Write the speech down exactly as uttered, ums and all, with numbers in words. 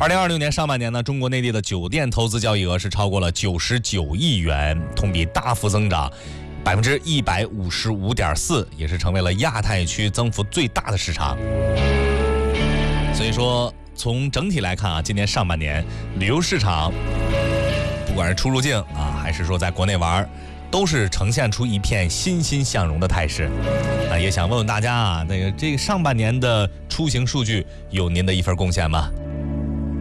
二零二六年上半年呢，中国内地的酒店投资交易额是超过了九十九亿元，同比大幅增长百分之一百五十五点四，也是成为了亚太区增幅最大的市场。所以说，从整体来看啊，今年上半年旅游市场，不管是出入境啊，还是说在国内玩，都是呈现出一片欣欣向荣的态势。啊，也想问问大家啊，那个这个上半年的出行数据有您的一份贡献吗？